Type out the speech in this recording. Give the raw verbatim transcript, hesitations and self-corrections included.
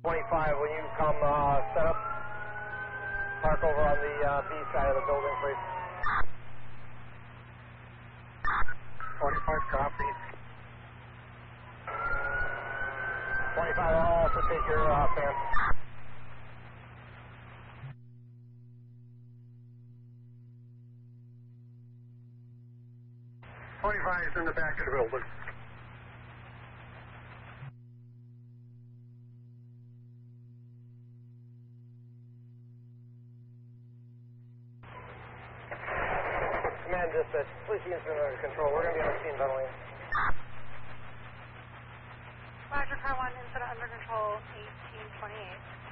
twenty-five, when you come uh, set up, park over on the uh, B side of the building, please. twenty-five, copy. twenty-five, I'll also take your uh, fan. twenty-five is in the back of the building. Command dispatch, please use under control. We're going to be on the scene ventilating. Roger, car one, incident under control, eighteen twenty-eight.